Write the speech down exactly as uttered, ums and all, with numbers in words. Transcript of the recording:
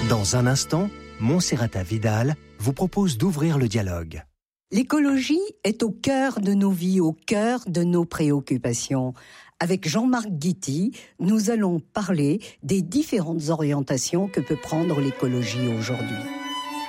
Dans un instant, Montserrata Vidal vous propose d'ouvrir le dialogue. L'écologie est au cœur de nos vies, au cœur de nos préoccupations. Avec Jean-Marc Guity, nous allons parler des différentes orientations que peut prendre l'écologie aujourd'hui.